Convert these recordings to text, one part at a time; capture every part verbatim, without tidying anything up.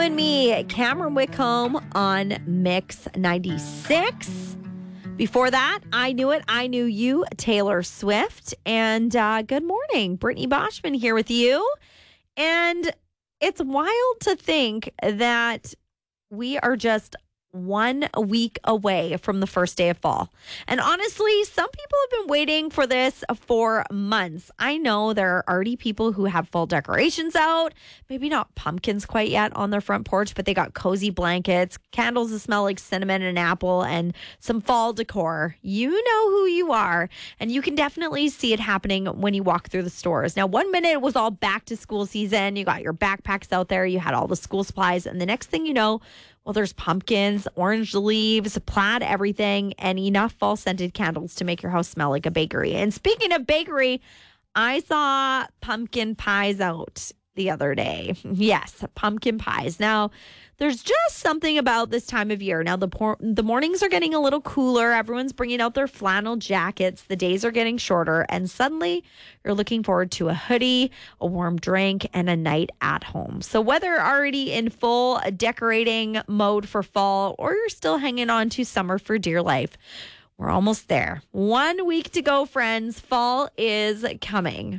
and Me, Cameron Whitcomb on Mix ninety-six. Before that, I Knew It, I Knew You, Taylor Swift. And uh, good morning, Brittany Boschman here with you. And it's wild to think that we are just one week away from the first day of fall. And honestly, some people have been waiting for this for months. I know there are already people who have fall decorations out, maybe not pumpkins quite yet on their front porch, but they got cozy blankets, candles that smell like cinnamon and apple, and some fall decor. You know who you are, and you can definitely see it happening when you walk through the stores. Now, one minute it was all back to school season. You got your backpacks out there, you had all the school supplies, and the next thing you know, well, there's pumpkins, orange leaves, plaid everything, and enough fall scented candles to make your house smell like a bakery. And speaking of bakery, I saw pumpkin pies out the other day. Yes, pumpkin pies. Now, there's just something about this time of year. Now, the por- the mornings are getting a little cooler. Everyone's bringing out their flannel jackets. The days are getting shorter. And suddenly, you're looking forward to a hoodie, a warm drink, and a night at home. So whether already in full decorating mode for fall or you're still hanging on to summer for dear life, we're almost there. One week to go, friends. Fall is coming.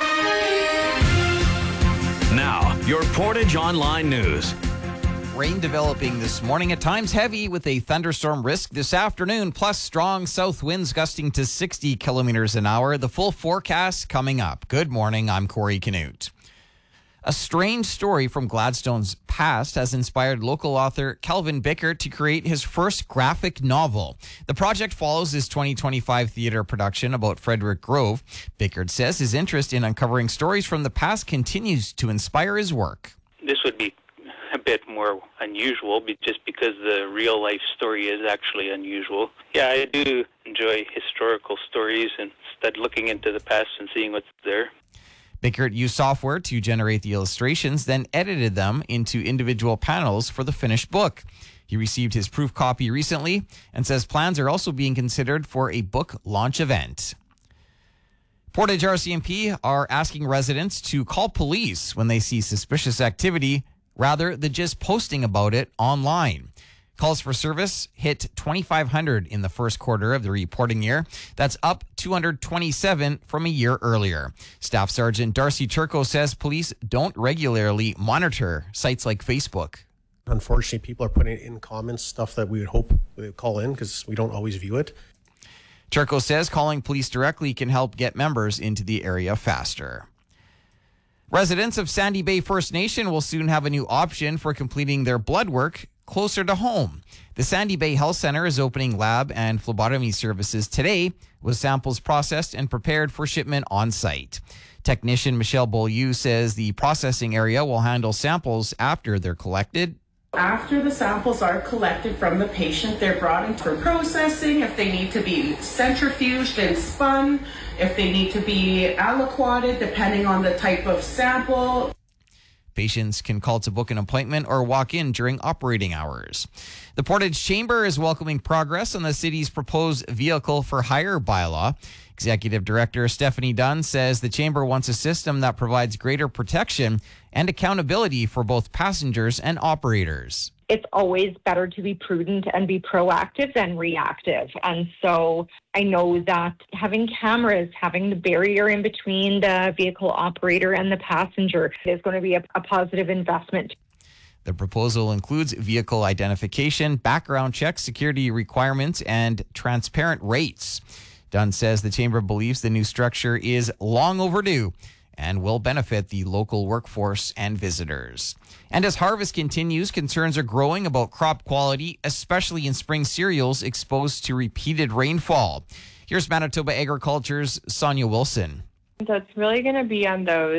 Now, your Portage Online News. Rain developing this morning, at times heavy with a thunderstorm risk this afternoon, plus strong south winds gusting to sixty kilometers an hour. The full forecast coming up. Good morning, I'm Corey Canute. A strange story from Gladstone's past has inspired local author Kelvin Bickert to create his first graphic novel. The project follows his twenty twenty-five theater production about Frederick Grove. Bickert says his interest in uncovering stories from the past continues to inspire his work. This would be a bit more unusual just because the real life story is actually unusual. Yeah, I do enjoy historical stories and instead looking into the past and seeing what's there. Bickert used software to generate the illustrations, then edited them into individual panels for the finished book. He received his proof copy recently and says plans are also being considered for a book launch event. Portage R C M P are asking residents to call police when they see suspicious activity rather than just posting about it online. Calls for service hit twenty-five hundred in the first quarter of the reporting year. That's up two hundred twenty-seven from a year earlier. Staff Sergeant Darcy Turco says police don't regularly monitor sites like Facebook. Unfortunately, people are putting in comments stuff that we would hope they would call in because we don't always view it. Turco says calling police directly can help get members into the area faster. Residents of Sandy Bay First Nation will soon have a new option for completing their blood work closer to home. The Sandy Bay Health Center is opening lab and phlebotomy services today, with samples processed and prepared for shipment on site. Technician Michelle Beaulieu says the processing area will handle samples after they're collected. After the samples are collected from the patient, they're brought in for processing. If they need to be centrifuged and spun, if they need to be aliquoted, depending on the type of sample. Patients can call to book an appointment or walk in during operating hours. The Portage Chamber is welcoming progress on the city's proposed vehicle for hire bylaw. Executive Director Stephanie Dunn says the Chamber wants a system that provides greater protection and accountability for both passengers and operators. It's always better to be prudent and be proactive than reactive. And so I know that having cameras, having the barrier in between the vehicle operator and the passenger is going to be a, a positive investment. The proposal includes vehicle identification, background checks, security requirements, and transparent rates. Dunn says the Chamber believes the new structure is long overdue and will benefit the local workforce and visitors. And as harvest continues, concerns are growing about crop quality, especially in spring cereals exposed to repeated rainfall. Here's Manitoba Agriculture's Sonia Wilson. So it's really going to be on those